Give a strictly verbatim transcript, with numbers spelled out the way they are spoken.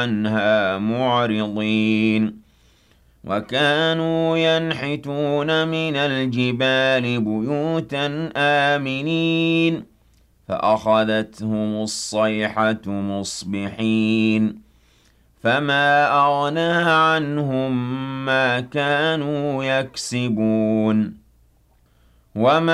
عَنْهَا مُعْرِضِينَ وَكَانُوا يَنْحِتُونَ مِنَ الْجِبَالِ بُيُوتًا آمِنِينَ فَأَخَذَتْهُمُ الصَّيْحَةُ مُصْبِحِينَ فَمَا أَغْنَىٰ عَنْهُم مَّا كَانُوا يَكْسِبُونَ وَمَا